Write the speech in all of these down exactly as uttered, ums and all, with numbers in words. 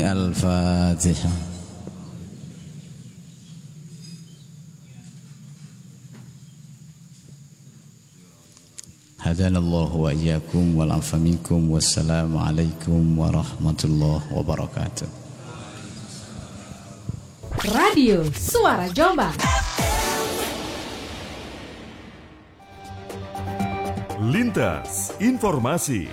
Al-Fatihah. Hadanallahu wa iyyakum wal afa minkum. Wassalamu alaikum warahmatullahi wabarakatuh. Radio Suara Jombang. Lintas Informasi.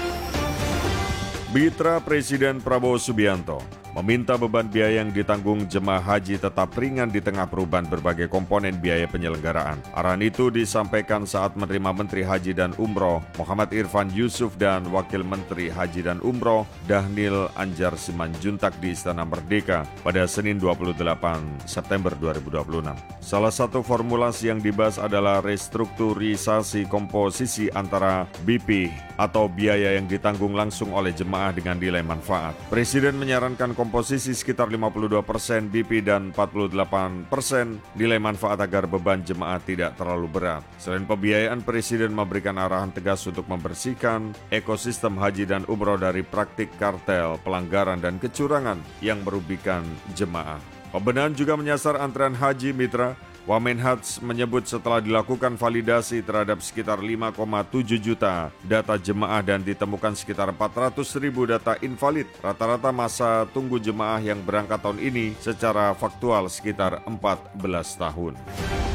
Mitra Presiden Prabowo Subianto meminta beban biaya yang ditanggung jemaah haji tetap ringan di tengah perubahan berbagai komponen biaya penyelenggaraan. Arahan itu disampaikan saat menerima Menteri Haji dan Umroh Muhammad Irfan Yusuf dan Wakil Menteri Haji dan Umroh Dhanil Anjar Simanjuntak di Istana Merdeka pada Senin dua puluh delapan September dua ribu dua puluh enam. Salah satu formulasi yang dibahas adalah restrukturisasi komposisi antara B P atau biaya yang ditanggung langsung oleh jemaah dengan nilai manfaat. Presiden menyarankan komposisi sekitar lima puluh dua persen B P dan empat puluh delapan persen nilai manfaat agar beban jemaah tidak terlalu berat. Selain pembiayaan, Presiden memberikan arahan tegas untuk membersihkan ekosistem haji dan umroh dari praktik kartel, pelanggaran, dan kecurangan yang merugikan jemaah. Pembenahan juga menyasar antrean haji mitra. Wamenhaj menyebut setelah dilakukan validasi terhadap sekitar lima koma tujuh juta data jemaah dan ditemukan sekitar empat ratus ribu data invalid, rata-rata masa tunggu jemaah yang berangkat tahun ini secara faktual sekitar empat belas tahun.